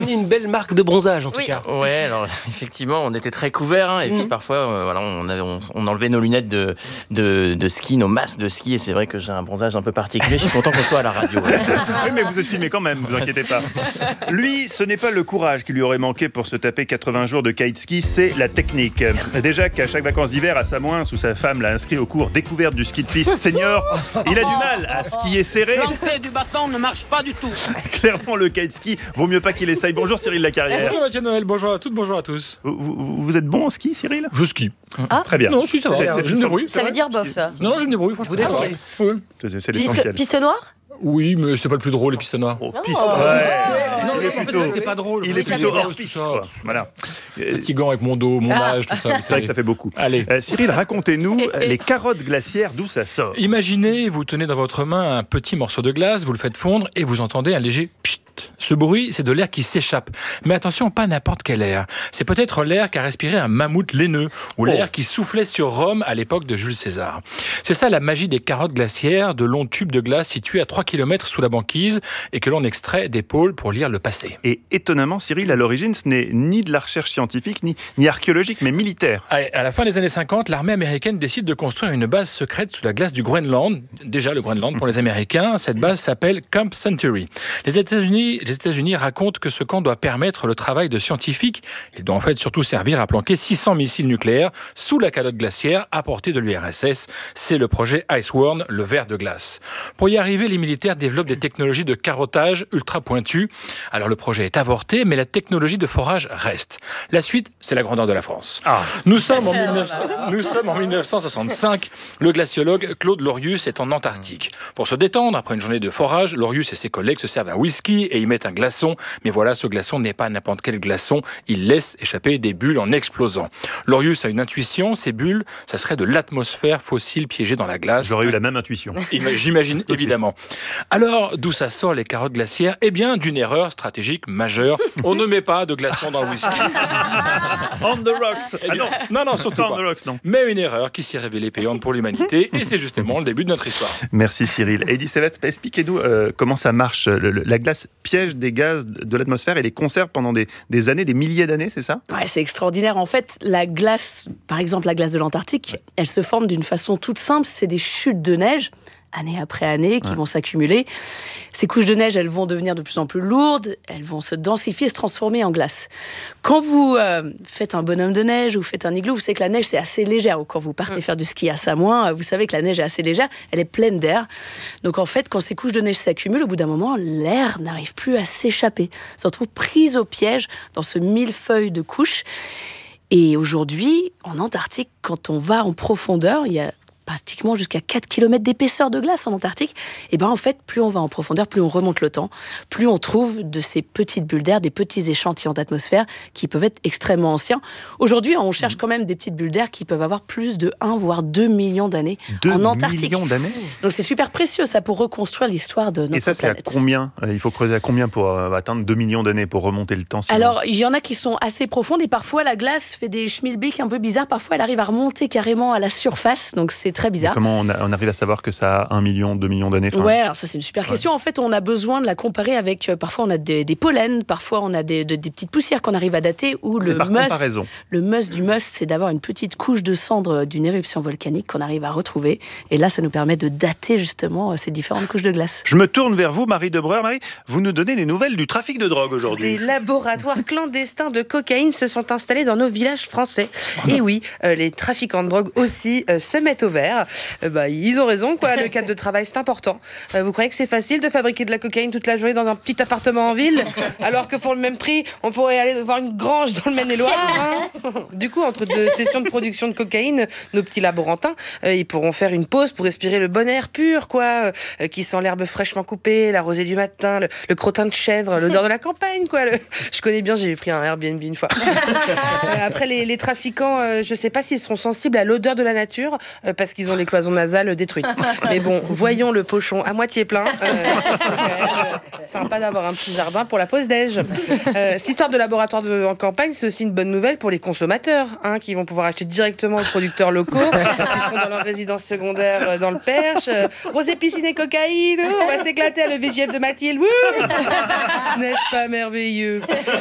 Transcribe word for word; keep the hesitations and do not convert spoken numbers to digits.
Une belle marque de bronzage en tout Oui. cas. Ouais, alors effectivement, on était très couverts hein, et puis Mhm. parfois, euh, voilà, on, avait, on, on enlevait nos lunettes de, de, de ski, nos masques de ski et c'est vrai que j'ai un bronzage un peu particulier. Je suis content qu'on soit à la radio. Ouais. Oui, mais vous êtes filmé quand même, vous inquiétez pas. Lui, ce n'est pas le courage qui lui aurait manqué pour se taper quatre-vingts jours de kite ski, c'est la technique. Déjà qu'à chaque vacances d'hiver à Samoins, où sa femme l'a inscrit au cours découverte du ski de piste senior, il a du mal à skier serré. Planter du bâton ne marche pas du tout. Clairement, le kite ski, vaut mieux pas qu'il essaye. Bonjour Cyril Lacarrière. Bonjour Mathieu Noël, bonjour à toutes, bonjour à tous. Vous, vous- vous êtes bon en ski, Cyril? Je skie. Très bien. Non, je suis ça va, C'est- c'est- je me débrouille. Ça veut dire bof, ça. Non, je me débrouille, franchement. Vous ça va. débrouillez. Oui. C'est, c'est Piste, l'essentiel. piste noire. Oui, mais c'est pas le plus drôle, les pistes noires. Oh, piste. Oh. Ouais. Non, Il est mais en fait, plutôt, ça, c'est pas drôle. il Oui, est ça plutôt m'énerve, hors tout piste, ça. quoi. Voilà. Euh, Fatigant avec mon dos, mon âge, tout ça. vous C'est vrai savez. que ça fait beaucoup. Allez. Euh, Cyril, racontez-nous euh, les carottes glaciaires, d'où ça sort. Imaginez, vous tenez dans votre main un petit morceau de glace, vous le faites fondre et vous entendez un léger pchit. Ce bruit, c'est de l'air qui s'échappe. Mais attention, pas n'importe quel air. C'est peut-être l'air qu'a respiré un mammouth laineux ou l'air qui soufflait sur Rome à l'époque de Jules César. C'est ça la magie des carottes glaciaires, de longs tubes de glace situés à trois kilomètres sous la banquise et que l'on extrait des pôles pour lire le passé. Et étonnamment, Cyril, à l'origine, ce n'est ni de la recherche scientifique, ni, ni archéologique, mais militaire. À à la fin des années cinquante, l'armée américaine décide de construire une base secrète sous la glace du Groenland. Déjà le Groenland pour les Américains, cette base s'appelle Camp Century. Les États-Unis, les États-Unis racontent que ce camp doit permettre le travail de scientifiques. Il doit en fait surtout servir à planquer six cents missiles nucléaires sous la calotte glaciaire à portée de l'U R S S. C'est le projet Iceworm, le ver de glace. Pour y arriver, les militaires développent des technologies de carottage ultra pointues. Alors le projet est avorté, mais la technologie de forage reste. La suite, c'est la grandeur de la France. Ah. Nous sommes en mille neuf cents nous sommes en mille neuf cent soixante-cinq. Le glaciologue Claude Lorius est en Antarctique. Pour se détendre, après une journée de forage, Lorius et ses collègues se servent un whisky et y mettent un glaçon. Mais voilà, ce glaçon n'est pas n'importe quel glaçon. Il laisse échapper des bulles en explosant. Lorius a une intuition. Ces bulles, ça serait de l'atmosphère fossile piégée dans la glace. J'aurais eu la même intuition. Ima- J'imagine, évidemment. Alors, d'où ça sort les carottes glaciaires? Eh bien, d'une erreur stratégique majeure. On ne met pas de glaçon dans le whisky. On the rocks. Eh Ah bien, non, non, non, surtout pas on pas. the rocks, non. Mais une erreur qui s'est révélée payante pour l'humanité, et c'est justement le début de notre histoire. Merci Cyril. Eddie Sévestre, expliquez-nous euh, comment ça marche. Le- le- la glace piège des gaz de l'atmosphère et les conserve pendant des, des années, des milliers d'années, c'est ça? Ouais, c'est extraordinaire. En fait, la glace, par exemple la glace de l'Antarctique, elle se forme d'une façon toute simple. C'est des chutes de neige, année après année, qui Ouais. vont s'accumuler. Ces couches de neige, elles vont devenir de plus en plus lourdes, elles vont se densifier, se transformer en glace. Quand vous euh, faites un bonhomme de neige ou faites un igloo, vous savez que la neige, c'est assez légère. Ou quand vous partez faire du ski à Samoins, vous savez que la neige est assez légère, elle est pleine d'air. Donc en fait, quand ces couches de neige s'accumulent, au bout d'un moment, l'air n'arrive plus à s'échapper. Elle se retrouve prise au piège dans ce millefeuille de couches. Et aujourd'hui, en Antarctique, quand on va en profondeur, il y a pratiquement jusqu'à quatre kilomètres d'épaisseur de glace en Antarctique, et ben en fait, plus on va en profondeur, plus on remonte le temps, plus on trouve de ces petites bulles d'air, des petits échantillons d'atmosphère qui peuvent être extrêmement anciens. Aujourd'hui, on cherche quand même des petites bulles d'air qui peuvent avoir plus de un voire deux millions d'années Deux en Antarctique. millions d'années. Donc c'est super précieux, ça, pour reconstruire l'histoire de notre Et ça, c'est à planète. combien? Euh, Il faut creuser à combien pour euh, atteindre deux millions d'années, pour remonter le temps sinon? Alors, il y en a qui sont assez profondes et parfois la glace fait des schmilblick un peu bizarres. Parfois, elle arrive à remonter carrément à la surface, donc c'est très bizarre. Comment on, a- on arrive à savoir que ça a un million, deux millions d'années? Enfin, Ouais, alors ça c'est une super question. En fait, on a besoin de la comparer avec. euh, parfois, on a des, des pollens, parfois on a des, de- des petites poussières qu'on arrive à dater. Ou c'est le par must, comparaison. le must du must, c'est d'avoir une petite couche de cendre d'une éruption volcanique qu'on arrive à retrouver. Et là, ça nous permet de dater justement euh, ces différentes couches de glace. Je me tourne vers vous, Marie Debreur. Marie, vous nous donnez des nouvelles du trafic de drogue aujourd'hui. Des laboratoires clandestins de cocaïne se sont installés dans nos villages français. Et oui, euh, les trafiquants de drogue aussi euh, se mettent au vert. Euh, bah, ils ont raison, quoi. Le cadre de travail, c'est important. Euh, vous croyez que c'est facile de fabriquer de la cocaïne toute la journée dans un petit appartement en ville, alors que pour le même prix, on pourrait aller voir une grange dans le Maine-et-Loire, hein. Du coup, entre deux sessions de production de cocaïne, nos petits laborantins, euh, ils pourront faire une pause pour respirer le bon air pur, quoi, euh, qui sent l'herbe fraîchement coupée, la rosée du matin, le, le crottin de chèvre, l'odeur de la campagne, quoi. Le... Je connais bien, j'ai pris un Airbnb une fois. Euh, après, les, les trafiquants, euh, je sais pas s'ils seront sensibles à l'odeur de la nature, euh, parce parce qu'ils ont les cloisons nasales détruites. Mais bon, voyons le pochon à moitié plein. Euh, c'est quand même euh, sympa d'avoir un petit jardin pour la pause déj. Euh, cette histoire de laboratoire de, en campagne, c'est aussi une bonne nouvelle pour les consommateurs, hein, qui vont pouvoir acheter directement aux producteurs locaux, qui seront dans leur résidence secondaire euh, dans le Perche. Euh, rosé, piscine et cocaïne, oh, on va s'éclater à le V J F de Mathilde. Wouh. N'est-ce pas merveilleux?